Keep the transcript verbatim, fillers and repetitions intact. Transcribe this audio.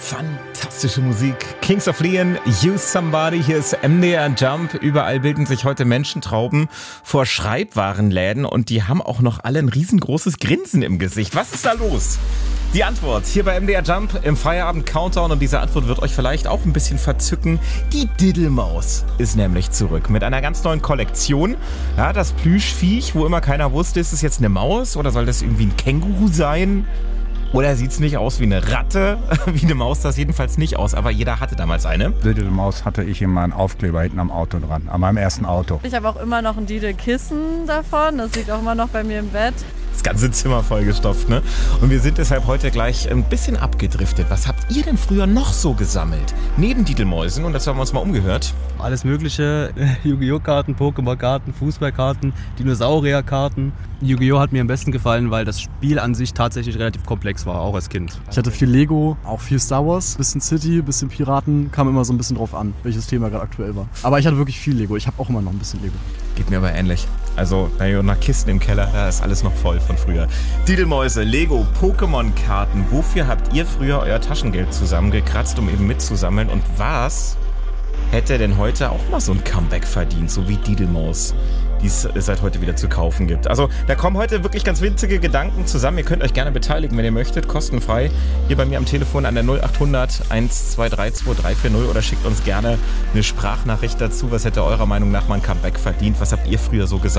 Fantastische Musik. Kings of Leon, Use Somebody. Hier ist M D R Jump. Überall bilden sich heute Menschentrauben vor Schreibwarenläden und die haben auch noch alle ein riesengroßes Grinsen im Gesicht. Was ist da los? Die Antwort hier bei M D R Jump im Feierabend-Countdown, und diese Antwort wird euch vielleicht auch ein bisschen verzücken. Die Diddelmaus ist nämlich zurück mit einer ganz neuen Kollektion. Ja, das Plüschviech, wo immer keiner wusste, ist es jetzt eine Maus oder soll das irgendwie ein Känguru sein? Oder sieht es nicht aus wie eine Ratte? Wie eine Maus sah es jedenfalls nicht aus, aber jeder hatte damals eine. Diddelmaus hatte ich immer einen Aufkleber hinten am Auto dran, an meinem ersten Auto. Ich habe auch immer noch ein Didel-Kissen davon, das liegt auch immer noch bei mir im Bett. Das ganze Zimmer vollgestopft, ne? Und wir sind deshalb heute gleich ein bisschen abgedriftet. Was habt ihr denn früher noch so gesammelt? Neben Diddelmäusen, und das haben wir uns mal umgehört. Alles mögliche, Yu-Gi-Oh! Karten, Pokémon-Karten, Fußballkarten, Dinosaurier-Karten. Yu-Gi-Oh! Hat mir am besten gefallen, weil das Spiel an sich tatsächlich relativ komplex war, auch als Kind. Ich hatte viel Lego, auch viel Star Wars, bisschen City, bisschen Piraten, kam immer so ein bisschen drauf an, welches Thema gerade aktuell war. Aber ich hatte wirklich viel Lego, ich habe auch immer noch ein bisschen Lego. Geht mir aber ähnlich. Also, naja, nach Kisten im Keller, da ist alles noch voll von früher. Diddelmäuse, Lego, Pokémon-Karten. Wofür habt ihr früher euer Taschengeld zusammengekratzt, um eben mitzusammeln? Und was hätte denn heute auch mal so ein Comeback verdient, so wie Diddelmaus, die es seit heute wieder zu kaufen gibt? Also, da kommen heute wirklich ganz winzige Gedanken zusammen. Ihr könnt euch gerne beteiligen, wenn ihr möchtet, kostenfrei. Hier bei mir am Telefon an der null acht hundert eins zwei drei zwei drei vier null oder schickt uns gerne eine Sprachnachricht dazu. Was hätte eurer Meinung nach mal ein Comeback verdient? Was habt ihr früher so gesagt?